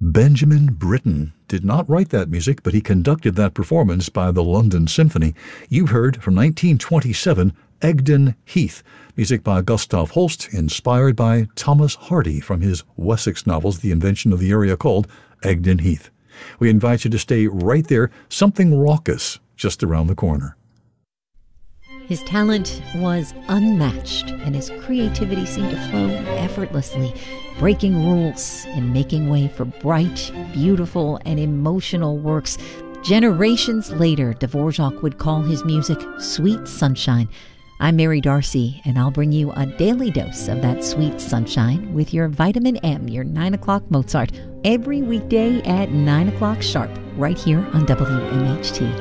Benjamin Britten did not write that music, but he conducted that performance by the London Symphony. You heard from 1927, Egdon Heath, music by Gustav Holst, inspired by Thomas Hardy from his Wessex novels, The Invention of the Area Called Egdon Heath. We invite you to stay right there, something raucous just around the corner. His talent was unmatched, and his creativity seemed to flow effortlessly, breaking rules and making way for bright, beautiful, and emotional works. Generations later, Dvorak would call his music sweet sunshine. I'm Mary Darcy, and I'll bring you a daily dose of that sweet sunshine with your Vitamin M, your 9 o'clock Mozart, every weekday at 9 o'clock sharp, right here on WMHT.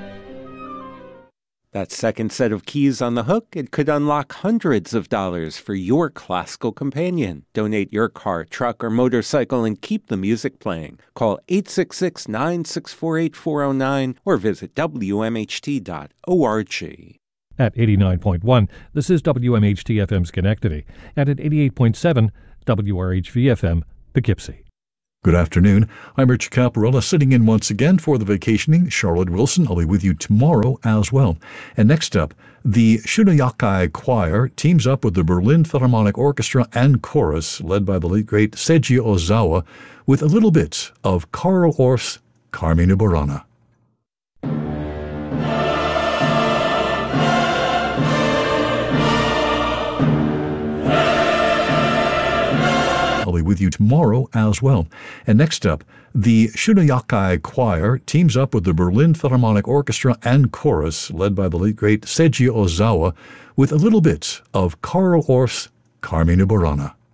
That second set of keys on the hook, it could unlock hundreds of dollars for your classical companion. Donate your car, truck, or motorcycle and keep the music playing. Call 866-964-8409 or visit WMHT.org. At 89.1, this is WMHT-FM Schenectady, and at 88.7, WRHV-FM Poughkeepsie. Good afternoon. I'm Richard Caparella, sitting in once again for the vacationing Charlotte Wilson. I'll be with you tomorrow as well. And next up, the Shunyakai Choir teams up with the Berlin Philharmonic Orchestra and Chorus, led by the late great Seiji Ozawa, with a little bit of Carl Orff's Carmina Burana. I'll be with you tomorrow as well. And next up, the Shunyakai Choir teams up with the Berlin Philharmonic Orchestra and Chorus, led by the late great Seiji Ozawa, with a little bit of Carl Orff's Carmina Burana.